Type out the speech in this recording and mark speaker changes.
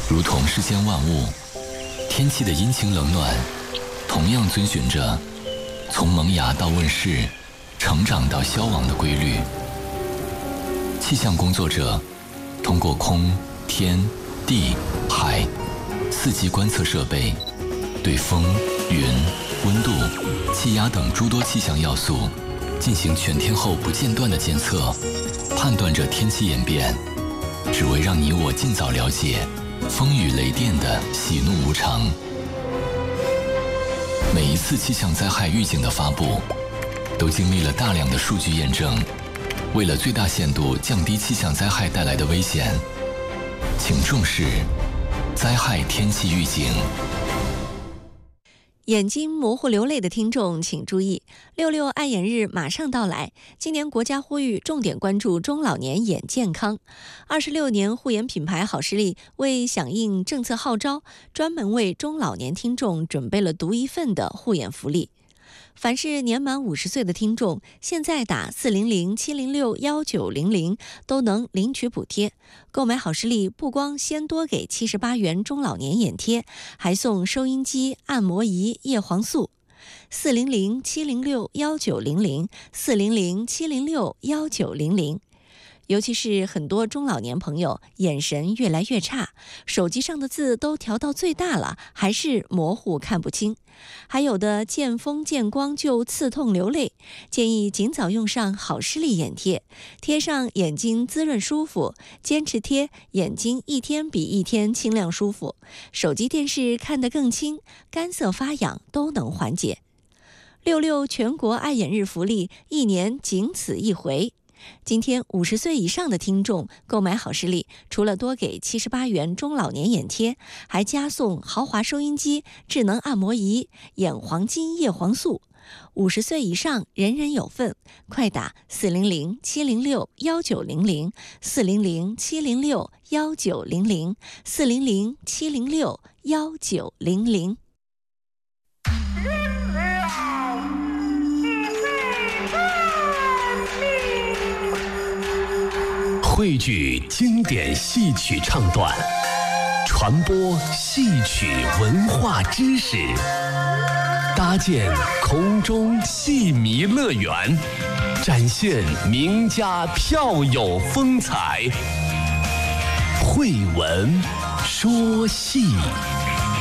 Speaker 1: 如同世间万物，天气的阴晴冷暖，同样遵循着从萌芽到问世、成长到消亡的规律。气象工作者通过空、天、地、海四级观测设备，对风、云、温度、气压等诸多气象要素进行全天候不间断的监测，判断着天气演变，只为让你我尽早了解风雨雷电的喜怒无常。每一次气象灾害预警的发布，都经历了大量的数据验证。为了最大限度降低气象灾害带来的危险，请重视灾害天气预警。
Speaker 2: 眼睛模糊流泪的听众请注意，66爱眼日马上到来。今年国家呼吁重点关注中老年眼健康。26年护眼品牌好视力为响应政策号召，专门为中老年听众准备了独一份的护眼福利。凡是年满50岁的听众，现在打400-706-1900都能领取补贴。购买好视力不光先多给78元中老年眼贴，还送收音机、按摩仪、叶黄素。400-706-1900，400-706-1900。尤其是很多中老年朋友眼神越来越差，手机上的字都调到最大了，还是模糊看不清，还有的见风见光就刺痛流泪，建议尽早用上好视力眼贴，贴上眼睛滋润舒服，坚持贴，眼睛一天比一天清亮舒服，手机电视看得更清，干涩发痒都能缓解。66全国爱眼日福利，一年仅此一回。今天50岁以上的听众购买好视力，除了多给78元中老年眼贴，还加送豪华收音机、智能按摩仪、眼黄金叶黄素。50岁以上人人有份，快打400-706-1900， 400-706-1900， 400-706-1900。
Speaker 3: 汇聚经典戏曲唱段，传播戏曲文化知识，搭建空中戏迷乐园，展现名家票友风采。慧文说戏。